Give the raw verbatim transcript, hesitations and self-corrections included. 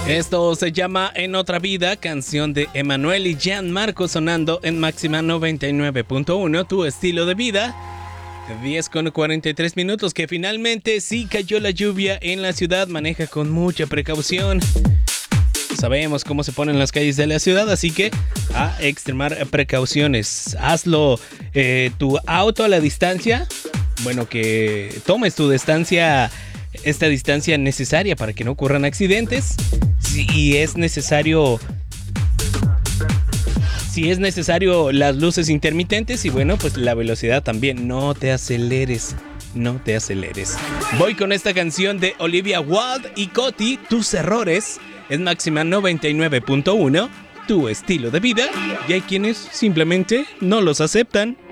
Esto se llama En Otra Vida, canción de Emanuel y Gianmarco sonando en Máxima noventa y nueve punto uno, tu estilo de vida. diez con cuarenta y tres minutos, que finalmente sí cayó la lluvia en la ciudad. Maneja con mucha precaución. Sabemos cómo se ponen las calles de la ciudad, así que a extremar precauciones. Hazlo eh, tu auto a la distancia. Bueno, que tomes tu distancia, esta distancia necesaria para que no ocurran accidentes. Si es necesario, si es necesario las luces intermitentes y bueno, pues la velocidad también. No te aceleres, no te aceleres. Voy con esta canción de Olivia Wilde y Coti, Tus Errores. Es Máxima noventa y nueve punto uno, tu estilo de vida. Y hay quienes simplemente no los aceptan.